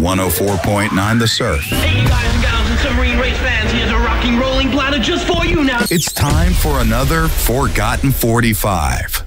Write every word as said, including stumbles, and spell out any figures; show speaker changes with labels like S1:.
S1: one oh four point nine The Surf.
S2: Hey, you guys and gals and submarine race fans, here's a rocking rolling bladder just for you now.
S1: It's time for another Forgotten forty-five.